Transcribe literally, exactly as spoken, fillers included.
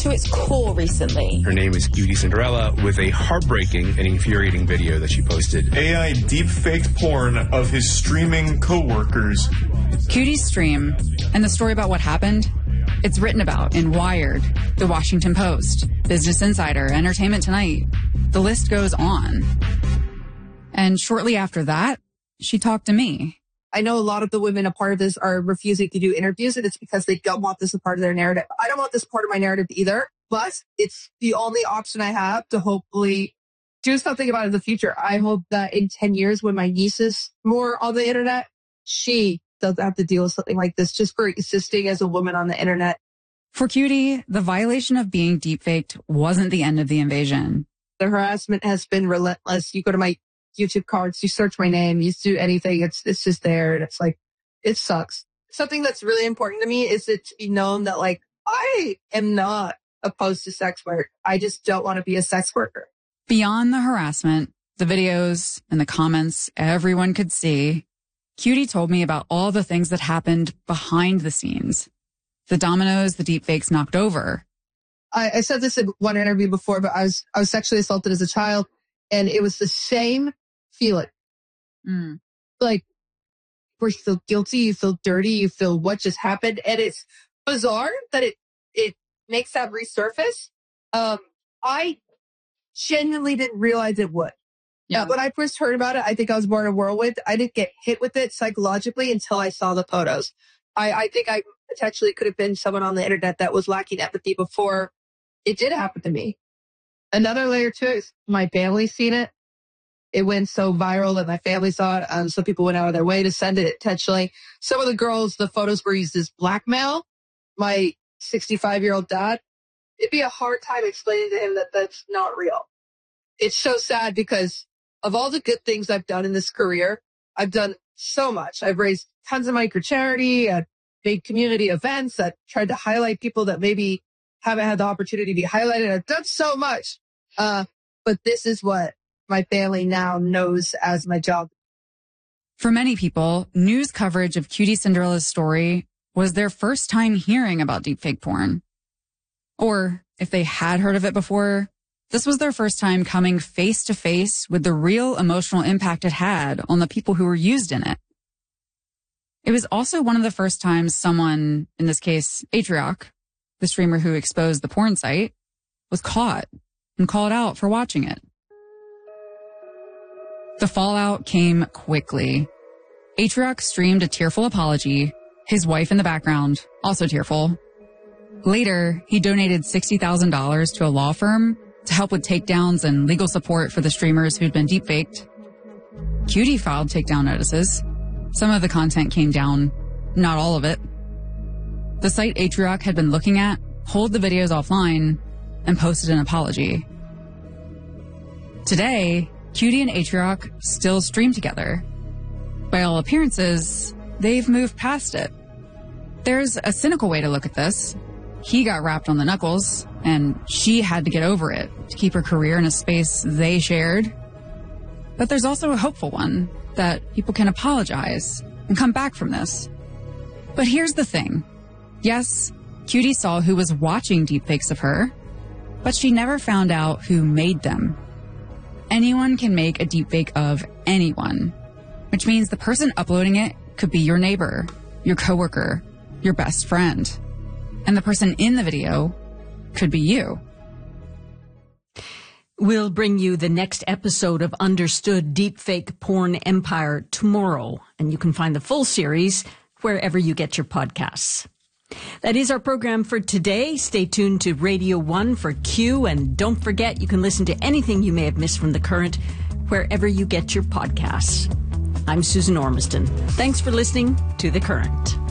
to its core recently. Her name is Cutie Cinderella, with a heartbreaking and infuriating video that she posted. A I deep-faked porn of his streaming co-workers. Cutie's stream and the story about what happened, it's written about in Wired, The Washington Post, Business Insider, Entertainment Tonight. The list goes on. And shortly after that, she talked to me. I know a lot of the women a part of this are refusing to do interviews, and it's because they don't want this a part of their narrative. I don't want this part of my narrative either, but it's the only option I have to hopefully do something about it in the future. I hope that in ten years, when my niece is more on the internet, she doesn't have to deal with something like this just for existing as a woman on the internet. For Cutie, the violation of being deepfaked wasn't the end of the invasion. The harassment has been relentless. You go to my YouTube cards, you search my name, you do anything, it's it's just there, and it's like, it sucks. Something that's really important to me is it to be known that, like, I am not opposed to sex work. I just don't want to be a sex worker. Beyond the harassment, the videos and the comments everyone could see, Cutie told me about all the things that happened behind the scenes. The dominoes the deepfakes knocked over. I, I said this in one interview before, but I was I was sexually assaulted as a child, and it was the same feeling. Mm. Like, where you feel guilty, you feel dirty, you feel what just happened. And it's bizarre that it, it makes that resurface. Um, I genuinely didn't realize it would. Yeah. Uh, when I first heard about it, I think I was born in a whirlwind. I didn't get hit with it psychologically until I saw the photos. I, I think I potentially could have been someone on the internet that was lacking empathy before it did happen to me. Another layer to it is my family seen it. It went so viral that my family saw it. Um, some people went out of their way to send it intentionally. Some of the girls, the photos were used as blackmail. My sixty-five-year-old dad, it'd be a hard time explaining to him that that's not real. It's so sad because of all the good things I've done in this career, I've done so much. I've raised tons of money for charity, I've made community events, I've tried to highlight people that maybe haven't had the opportunity to be highlighted. I've done so much. Uh, but this is what my family now knows as my job. For many people, news coverage of Cutie Cinderella's story was their first time hearing about deepfake porn. Or if they had heard of it before, this was their first time coming face to face with the real emotional impact it had on the people who were used in it. It was also one of the first times someone, in this case, Atrioc, the streamer who exposed the porn site, was caught and called out for watching it. The fallout came quickly. Atrioc streamed a tearful apology, his wife in the background, also tearful. Later, he donated sixty thousand dollars to a law firm to help with takedowns and legal support for the streamers who'd been deepfaked. Cutie filed takedown notices. Some of the content came down, not all of it. The site Atrioc had been looking at pulled the videos offline and posted an apology. Today, Cutie and Atrioc still stream together. By all appearances, they've moved past it. There's a cynical way to look at this. He got rapped on the knuckles, and she had to get over it to keep her career in a space they shared. But there's also a hopeful one, that people can apologize and come back from this. But here's the thing. Yes, Cutie saw who was watching deepfakes of her, but she never found out who made them. Anyone can make a deepfake of anyone, which means the person uploading it could be your neighbor, your coworker, your best friend. And the person in the video could be you. We'll bring you the next episode of Understood Deepfake Porn Empire tomorrow, and you can find the full series wherever you get your podcasts. That is our program for today. Stay tuned to Radio One for Q, and don't forget you can listen to anything you may have missed from The Current wherever you get your podcasts. I'm Susan Ormiston. Thanks for listening to The Current.